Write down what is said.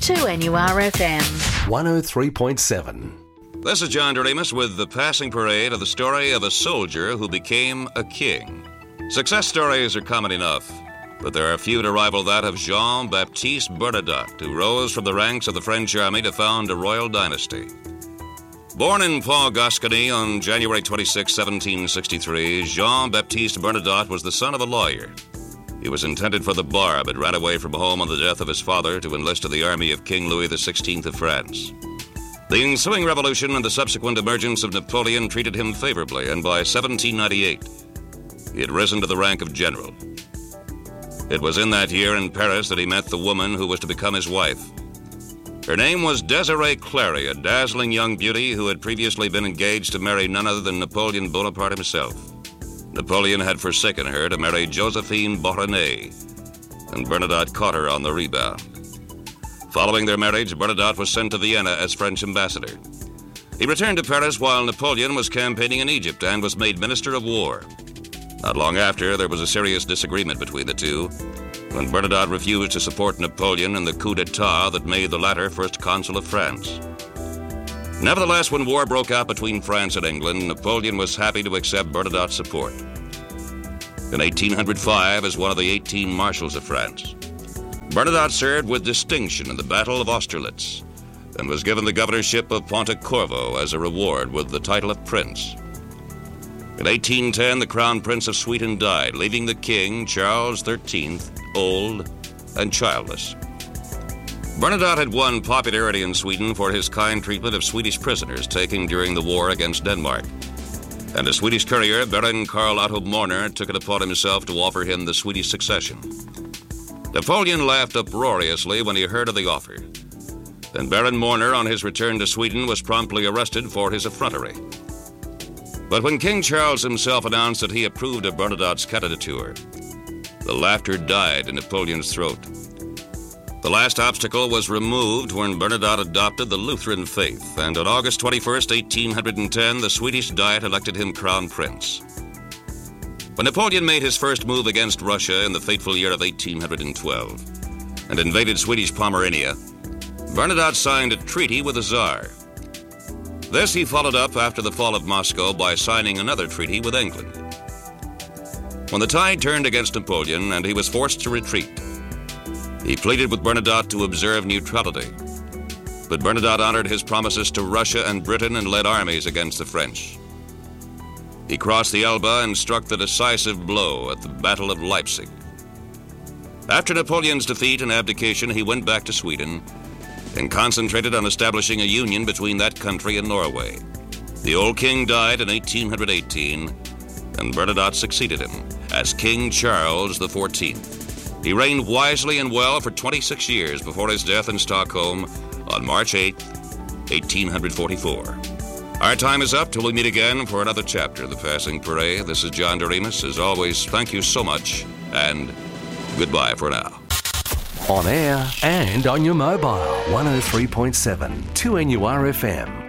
2NURFM 103.7. This is John Doremus with the passing parade of the story of a soldier who became a king. Success stories are common enough, but there are few to rival that of Jean-Baptiste Bernadotte, who rose from the ranks of the French army to found a royal dynasty. Born in Pont-Gascony on January 26, 1763, Jean-Baptiste Bernadotte was the son of a lawyer. He was intended for the bar, but ran away from home on the death of his father to enlist in the army of King Louis XVI of France. The ensuing revolution and the subsequent emergence of Napoleon treated him favorably, and by 1798, he had risen to the rank of general. It was in that year in Paris that he met the woman who was to become his wife. Her name was Desiree Clary, a dazzling young beauty who had previously been engaged to marry none other than Napoleon Bonaparte himself. Napoleon had forsaken her to marry Josephine Beauharnais, and Bernadotte caught her on the rebound. Following their marriage, Bernadotte was sent to Vienna as French ambassador. He returned to Paris while Napoleon was campaigning in Egypt and was made Minister of War. Not long after, there was a serious disagreement between the two, when Bernadotte refused to support Napoleon in the coup d'etat that made the latter first consul of France. Nevertheless, when war broke out between France and England, Napoleon was happy to accept Bernadotte's support. In 1805, as one of the 18 marshals of France, Bernadotte served with distinction in the Battle of Austerlitz and was given the governorship of Pontecorvo as a reward with the title of prince. In 1810, the Crown Prince of Sweden died, leaving the king, Charles XIII, old and childless. Bernadotte had won popularity in Sweden for his kind treatment of Swedish prisoners taken during the war against Denmark, and a Swedish courier, Baron Karl Otto Morner, took it upon himself to offer him the Swedish succession. Napoleon laughed uproariously when he heard of the offer. Then Baron Morner, on his return to Sweden, was promptly arrested for his effrontery. But when King Charles himself announced that he approved of Bernadotte's candidature, the laughter died in Napoleon's throat. The last obstacle was removed when Bernadotte adopted the Lutheran faith, and on August 21, 1810, the Swedish Diet elected him Crown Prince. When Napoleon made his first move against Russia in the fateful year of 1812 and invaded Swedish Pomerania, Bernadotte signed a treaty with the Tsar. This he followed up after the fall of Moscow by signing another treaty with England. When the tide turned against Napoleon and he was forced to retreat, he pleaded with Bernadotte to observe neutrality. But Bernadotte honored his promises to Russia and Britain and led armies against the French. He crossed the Elbe and struck the decisive blow at the Battle of Leipzig. After Napoleon's defeat and abdication, he went back to Sweden and concentrated on establishing a union between that country and Norway. The old king died in 1818, and Bernadotte succeeded him as King Charles XIV. He reigned wisely and well for 26 years before his death in Stockholm on March 8, 1844. Our time is up till we meet again for another chapter of The Passing Parade. This is John Doremus. As always, thank you so much, and goodbye for now. On air and on your mobile, 103.7 2NURFM.